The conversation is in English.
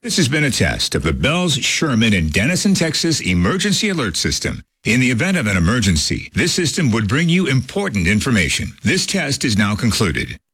This has been a test of the Bells Sherman in Denison, Texas Emergency Alert System. In the event of an emergency, this system would bring you important information. This test is now concluded.